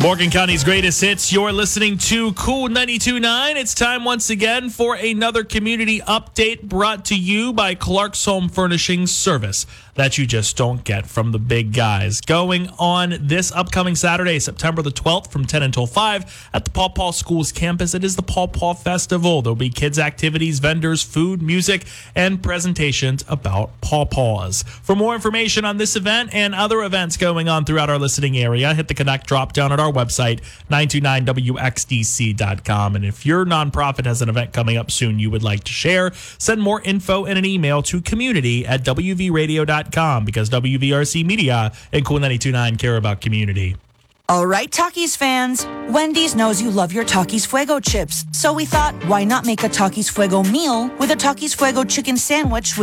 Morgan County's greatest hits. You're listening to Cool 92.9. It's time once again for another community update brought to you by Clark's Home Furnishings Service that you just don't get from the big guys. Going on this upcoming Saturday, September the 12th from 10 until 5 at the Paw Paw Schools campus. It is the Paw Paw Festival. There'll be kids' activities, vendors, food, music, and presentations about Paw Paws. For more information on this event and other events going on throughout our listening area, hit the Connect drop down at our website, 929wxdc.com. And if your nonprofit has an event coming up soon you would like to share, send more info in an email to community@wvradio.com because WVRC Media and Cool 92.9 care about community. All right, Takis fans. Wendy's knows you love your Takis Fuego chips. So we thought, why not make a Takis Fuego meal with a Takis Fuego chicken sandwich with